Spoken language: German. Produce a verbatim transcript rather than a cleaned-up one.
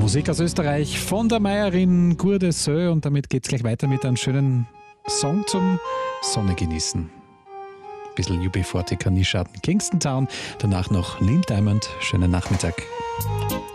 Musik aus Österreich von der Meierin Gurde Sö und damit geht's gleich weiter mit einem schönen Song zum Sonne genießen. Ein bisschen U B vierzig, Nischaden, Kingston Town, danach noch Neil Diamond. Schönen Nachmittag.